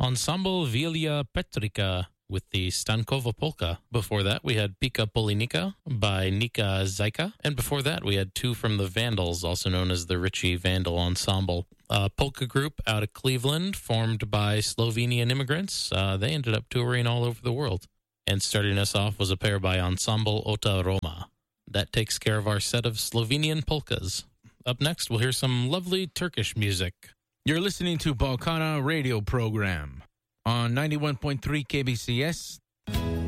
Ensemble Vilja Petrica with the Stankova Polka. Before that, we had Pika Polinika by Nika Zajka. And before that, we had two from the Vandals, also known as the Richie Vandal Ensemble. A polka group out of Cleveland formed by Slovenian immigrants. They ended up touring all over the world. And starting us off was a pair by Ensemble Ota Roma. That takes care of our set of Slovenian polkas. Up next, we'll hear some lovely Turkish music. You're listening to Balkana radio program on 91.3 KBCS,